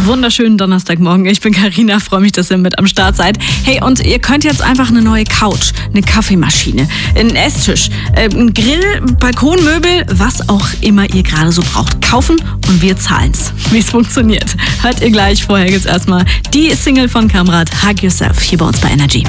Wunderschönen Donnerstagmorgen. Ich bin Carina, freue mich, dass ihr mit am Start seid. Hey, und ihr könnt jetzt einfach eine neue Couch, eine Kaffeemaschine, einen Esstisch, einen Grill, Balkonmöbel, was auch immer ihr gerade so braucht, kaufen und wir zahlen's. Wie es funktioniert, hört ihr gleich. Vorher gibt's erstmal die Single von Kamrat, Hug Yourself, hier bei uns bei Energy.